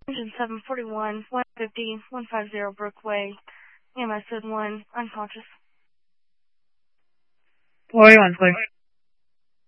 Engine 741, 150, 150 Brookway, EMS 1, unconscious. 481, clear.